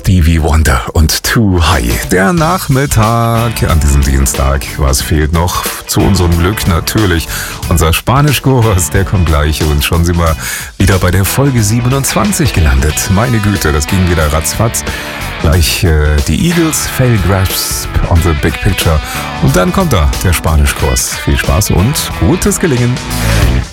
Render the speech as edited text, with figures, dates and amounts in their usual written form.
Stevie Wonder und Too High. Der Nachmittag an diesem Dienstag. Was fehlt noch? Zu unserem Glück natürlich unser Spanischkurs, der kommt gleich. Und schon sind wir wieder bei der Folge 27 gelandet. Meine Güte, das ging wieder ratzfatz. Gleich die Eagles, Fail Grasp on the Big Picture. Und dann kommt da der Spanischkurs. Viel Spaß und gutes Gelingen.